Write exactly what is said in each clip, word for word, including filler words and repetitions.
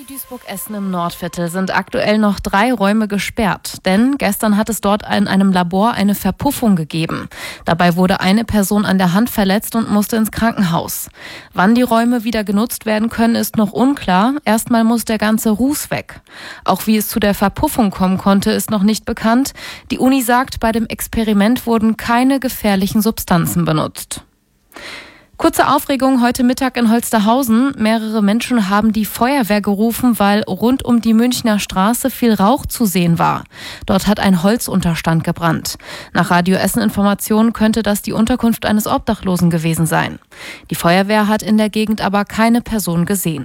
Uni Duisburg-Essen im Nordviertel sind aktuell noch drei Räume gesperrt, denn gestern hat es dort in einem Labor eine Verpuffung gegeben. Dabei wurde eine Person an der Hand verletzt und musste ins Krankenhaus. Wann die Räume wieder genutzt werden können, ist noch unklar. Erstmal muss der ganze Ruß weg. Auch wie es zu der Verpuffung kommen konnte, ist noch nicht bekannt. Die Uni sagt, bei dem Experiment wurden keine gefährlichen Substanzen benutzt. Kurze Aufregung heute Mittag in Holsterhausen. Mehrere Menschen haben die Feuerwehr gerufen, weil rund um die Münchner Straße viel Rauch zu sehen war. Dort hat ein Holzunterstand gebrannt. Nach Radio Essen Informationen könnte das die Unterkunft eines Obdachlosen gewesen sein. Die Feuerwehr hat in der Gegend aber keine Person gesehen.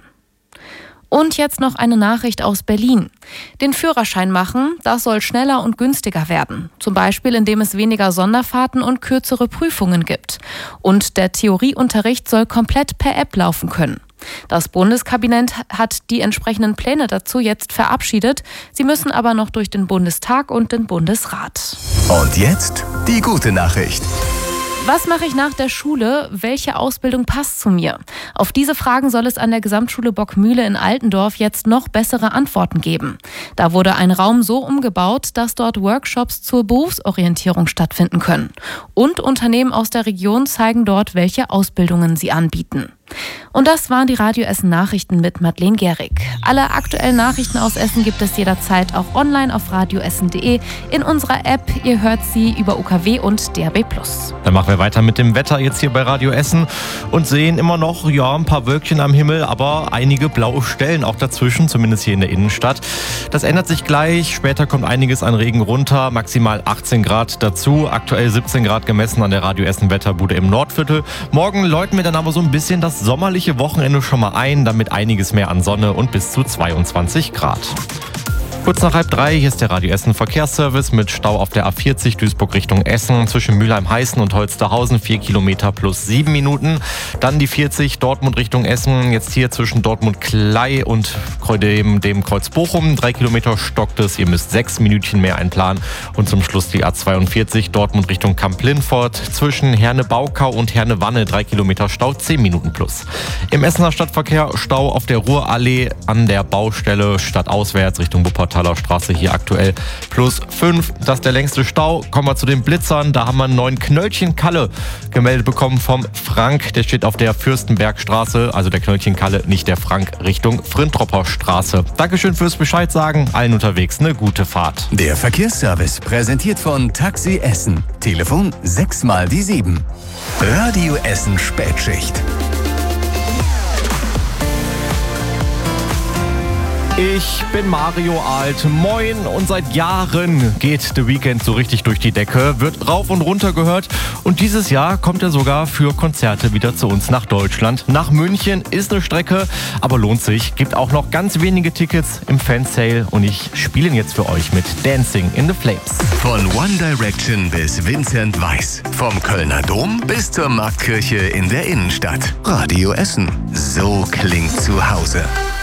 Und jetzt noch eine Nachricht aus Berlin. Den Führerschein machen, das soll schneller und günstiger werden. Zum Beispiel, indem es weniger Sonderfahrten und kürzere Prüfungen gibt. Und der Theorieunterricht soll komplett per App laufen können. Das Bundeskabinett hat die entsprechenden Pläne dazu jetzt verabschiedet. Sie müssen aber noch durch den Bundestag und den Bundesrat. Und jetzt die gute Nachricht. Was mache ich nach der Schule? Welche Ausbildung passt zu mir? Auf diese Fragen soll es an der Gesamtschule Bockmühle in Altendorf jetzt noch bessere Antworten geben. Da wurde ein Raum so umgebaut, dass dort Workshops zur Berufsorientierung stattfinden können. Und Unternehmen aus der Region zeigen dort, welche Ausbildungen sie anbieten. Und das waren die Radio Essen Nachrichten mit Madeleine Gehrig. Alle aktuellen Nachrichten aus Essen gibt es jederzeit auch online auf radioessen punkt de, in unserer App. Ihr hört sie über U K W und D A B plus. Dann machen wir weiter mit dem Wetter jetzt hier bei Radio Essen und sehen immer noch ja ein paar Wölkchen am Himmel, aber einige blaue Stellen auch dazwischen, zumindest hier in der Innenstadt. Das ändert sich gleich. Später kommt einiges an Regen runter, maximal achtzehn Grad dazu. Aktuell siebzehn Grad gemessen an der Radio Essen Wetterbude im Nordviertel. Morgen läuten wir dann aber so ein bisschen das sommerliche Wochenende schon mal ein, damit einiges mehr an Sonne und bis zu zweiundzwanzig Grad. Kurz nach halb drei, hier ist der Radio Essen Verkehrsservice mit Stau auf der A vierzig Duisburg Richtung Essen zwischen Mülheim-Heißen und Holsterhausen, vier Kilometer plus sieben Minuten. Dann die vierzig Dortmund Richtung Essen, jetzt hier zwischen Dortmund-Klei und dem, dem Kreuz Bochum, drei Kilometer stockt es, ihr müsst sechs Minütchen mehr einplanen. Und zum Schluss die A zweiundvierzig Dortmund Richtung Kamp-Lindfort zwischen Herne-Baukau und Herne-Wanne, drei Kilometer Stau, zehn Minuten plus. Im Essener Stadtverkehr Stau auf der Ruhrallee an der Baustelle stadtauswärts Richtung Wuppertal Straße hier aktuell plus fünf. Das ist der längste Stau. Kommen wir zu den Blitzern. Da haben wir einen neuen Knöllchen Kalle gemeldet bekommen vom Frank. Der steht auf der Fürstenbergstraße, also der Knöllchen Kalle, nicht der Frank, Richtung Frintropper Straße. Dankeschön fürs Bescheid sagen. Allen unterwegs eine gute Fahrt. Der Verkehrsservice präsentiert von Taxi Essen. Telefon sechs mal die sieben. Radio Essen Spätschicht. Ich bin Mario Alt, moin, und seit Jahren geht The Weeknd so richtig durch die Decke, wird rauf und runter gehört und dieses Jahr kommt er sogar für Konzerte wieder zu uns nach Deutschland. Nach München ist eine Strecke, aber lohnt sich, gibt auch noch ganz wenige Tickets im Fansale und ich spiele ihn jetzt für euch mit Dancing in the Flames. Von One Direction bis Vincent Weiss, vom Kölner Dom bis zur Marktkirche in der Innenstadt. Radio Essen, so klingt zu Hause.